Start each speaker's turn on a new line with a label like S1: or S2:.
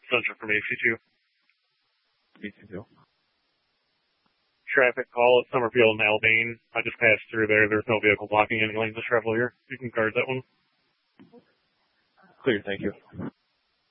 S1: Sunshine from AC2.
S2: AC2.
S1: Traffic call at Summerfield and Albane. I just passed through there. There's no vehicle blocking any lanes of travel here. You can guard that one.
S2: Clear, thank you.